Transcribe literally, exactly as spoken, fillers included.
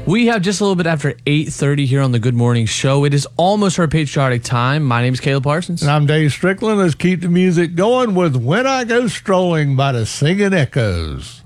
We have just a little bit after eight thirty here on the Good Morning Show. It is almost our patriotic time. My name is Caleb Parsons. And I'm Dave Strickland. Let's keep the music going with When I Go Strolling by the Singing Echoes.